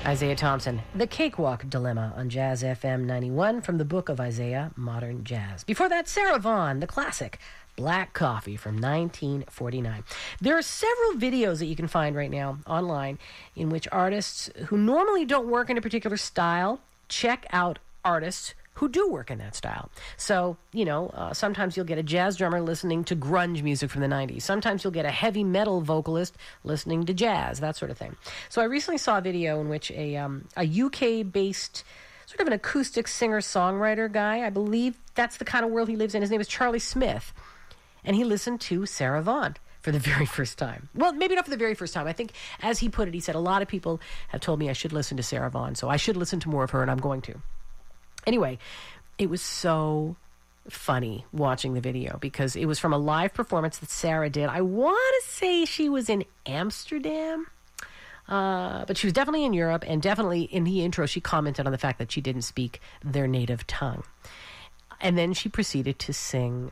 Isaiah Thompson, The Cakewalk Dilemma on Jazz FM 91 from the book of Isaiah, Modern Jazz. Before that, Sarah Vaughan, the classic, Black Coffee from 1949. There are several videos that you can find right now online in which artists who normally don't work in a particular style check out artists who do work in that style. So, sometimes you'll get a jazz drummer listening to grunge music from the 90s. Sometimes you'll get a heavy metal vocalist listening to jazz, that sort of thing. So I recently saw a video in which a UK-based sort of an acoustic singer-songwriter guy, I believe that's the kind of world he lives in. His name is Charlie Smith. And he listened to Sarah Vaughan for the very first time. Well, maybe not for the very first time. I think, as he put it, he said, a lot of people have told me I should listen to Sarah Vaughan, so I should listen to more of her, and I'm going to. Anyway, it was so funny watching the video because it was from a live performance that Sarah did. I want to say she was in Amsterdam, but she was definitely in Europe, and definitely in the intro she commented on the fact that she didn't speak their native tongue. And then she proceeded to sing,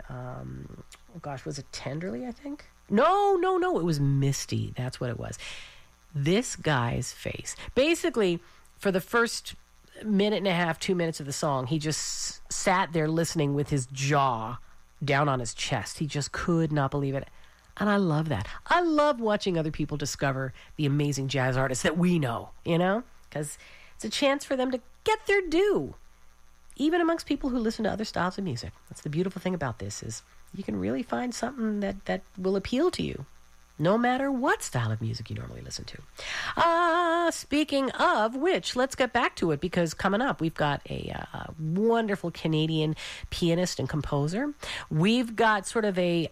was it Tenderly, I think? No, it was Misty. That's what it was. This guy's face. Basically, for the first minute and a half, 2 minutes of the song, he just sat there listening with his jaw down on his chest. He just could not believe it. And I love that. I love watching other people discover the amazing jazz artists that we know, because it's a chance for them to get their due, even amongst people who listen to other styles of music. That's the beautiful thing about this, is you can really find something that will appeal to you, no matter what style of music you normally listen to. Speaking of which, let's get back to it, because coming up, we've got a wonderful Canadian pianist and composer. We've got sort of a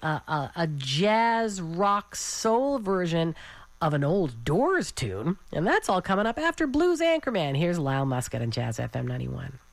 jazz rock soul version of an old Doors tune, and that's all coming up after Blues Anchorman. Here's Lyle Muscat on Jazz FM 91.